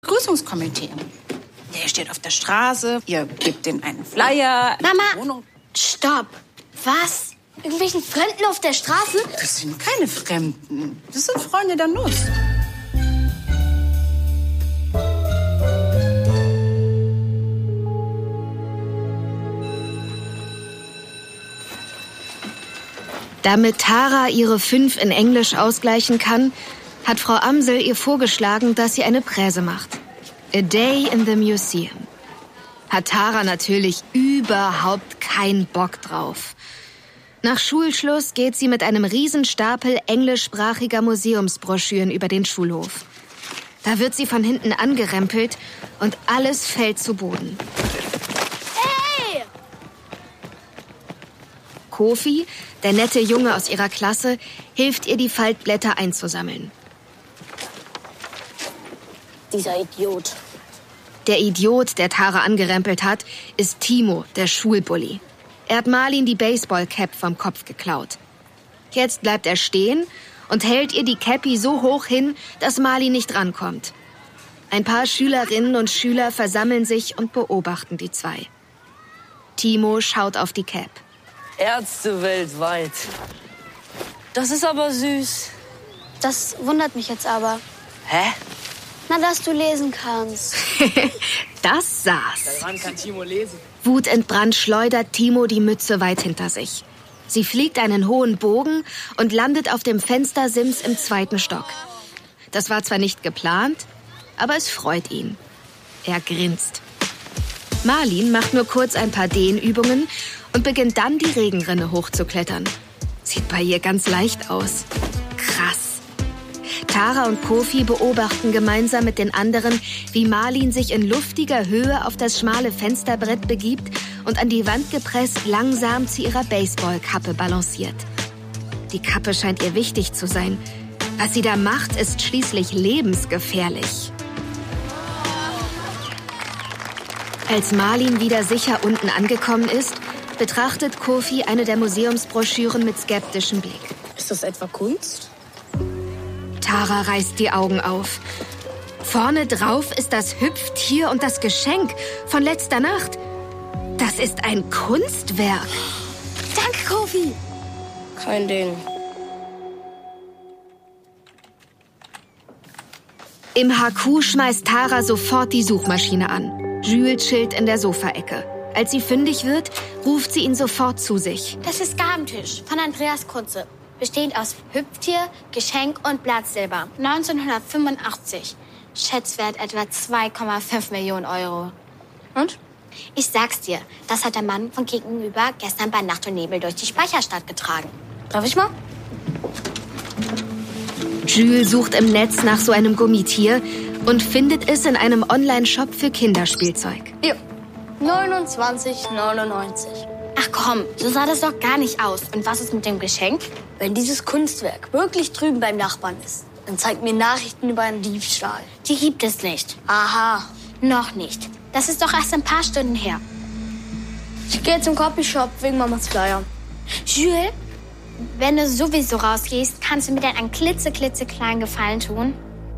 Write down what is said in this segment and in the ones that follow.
Begrüßungskomitee. Der steht auf der Straße, ihr gebt denen einen Flyer. Mama, stopp. Was? Irgendwelchen Fremden auf der Straße? Das sind keine Fremden. Das sind Freunde der Nuss. Damit Tara ihre 5 in Englisch ausgleichen kann, hat Frau Amsel ihr vorgeschlagen, dass sie eine Präse macht. A Day in the Museum. Hat Tara natürlich überhaupt keinen Bock drauf. Nach Schulschluss geht sie mit einem Riesenstapel englischsprachiger Museumsbroschüren über den Schulhof. Da wird sie von hinten angerempelt und alles fällt zu Boden. Hey! Kofi, der nette Junge aus ihrer Klasse, hilft ihr, die Faltblätter einzusammeln. Dieser Idiot. Der Idiot, der Tara angerempelt hat, ist Timo, der Schulbully. Er hat Marlin die Baseballcap vom Kopf geklaut. Jetzt bleibt er stehen und hält ihr die Cappy so hoch hin, dass Marlin nicht rankommt. Ein paar Schülerinnen und Schüler versammeln sich und beobachten die zwei. Timo schaut auf die Cap. Ärzte weltweit. Das ist aber süß. Das wundert mich jetzt aber. Hä? Na, dass du lesen kannst. Das saß. Wann kann Timo lesen? Wutentbrannt schleudert Timo die Mütze weit hinter sich. Sie fliegt einen hohen Bogen und landet auf dem Fenstersims im 2. Stock. Das war zwar nicht geplant, aber es freut ihn. Er grinst. Marlin macht nur kurz ein paar Dehnübungen und beginnt dann, die Regenrinne hochzuklettern. Sieht bei ihr ganz leicht aus. Krass. Tara und Kofi beobachten gemeinsam mit den anderen, wie Marlin sich in luftiger Höhe auf das schmale Fensterbrett begibt und an die Wand gepresst langsam zu ihrer Baseballkappe balanciert. Die Kappe scheint ihr wichtig zu sein. Was sie da macht, ist schließlich lebensgefährlich. Als Marlin wieder sicher unten angekommen ist, betrachtet Kofi eine der Museumsbroschüren mit skeptischem Blick. Ist das etwa Kunst? Tara reißt die Augen auf. Vorne drauf ist das Hüpftier und das Geschenk von letzter Nacht. Das ist ein Kunstwerk. Danke, Kofi. Kein Ding. Im HQ schmeißt Tara sofort die Suchmaschine an. Jules chillt in der Sofaecke. Als sie fündig wird, ruft sie ihn sofort zu sich. Das ist Gabentisch von Andreas Kunze. Bestehend aus Hüpftier, Geschenk und Blattsilber. 1985. Schätzwert etwa 2,5 Millionen Euro. Und? Ich sag's dir, das hat der Mann von gegenüber gestern bei Nacht und Nebel durch die Speicherstadt getragen. Darf ich mal? Jules sucht im Netz nach so einem Gummitier und findet es in einem Online-Shop für Kinderspielzeug. Ja. 29,99. Ach komm, so sah das doch gar nicht aus. Und was ist mit dem Geschenk? Wenn dieses Kunstwerk wirklich drüben beim Nachbarn ist, dann zeigt mir Nachrichten über einen Diebstahl. Die gibt es nicht. Aha. Noch nicht. Das ist doch erst ein paar Stunden her. Ich gehe zum Copyshop wegen Mamas Flyer. Jules, wenn du sowieso rausgehst, kannst du mir dann einen klitzekleinen Gefallen tun?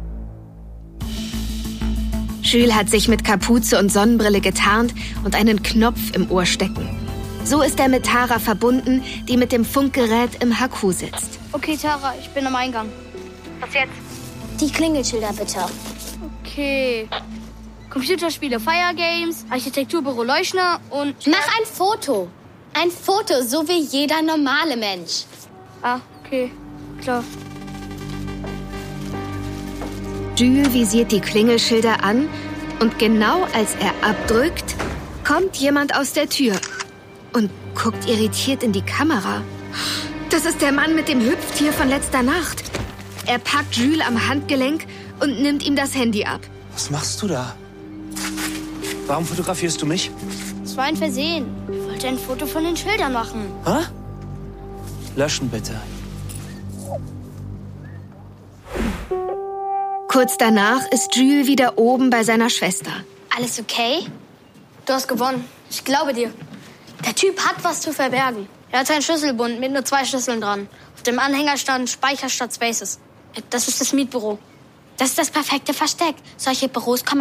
Jules hat sich mit Kapuze und Sonnenbrille getarnt und einen Knopf im Ohr stecken. So ist er mit Tara verbunden, die mit dem Funkgerät im HQ sitzt. Okay, Tara, ich bin am Eingang. Was jetzt? Die Klingelschilder bitte. Okay. Computerspiele, Fire Games, Architekturbüro Leuschner und... Mach ein Foto. Ein Foto, so wie jeder normale Mensch. Ah, okay. Klar. Jules visiert die Klingelschilder an und genau als er abdrückt, kommt jemand aus der Tür und guckt irritiert in die Kamera. Das ist der Mann mit dem Hüpftier von letzter Nacht. Er packt Jules am Handgelenk und nimmt ihm das Handy ab. Was machst du da? Warum fotografierst du mich? Es war ein Versehen. Ich wollte ein Foto von den Schildern machen. Hä? Löschen bitte. Kurz danach ist Jules wieder oben bei seiner Schwester. Alles okay? Du hast gewonnen. Ich glaube dir. Der Typ hat was zu verbergen. Er hat einen Schlüsselbund mit nur 2 Schlüsseln dran. Auf dem Anhänger stand Speicherstadt Spaces. Das ist das Mietbüro. Das ist das perfekte Versteck. Solche Büros kann man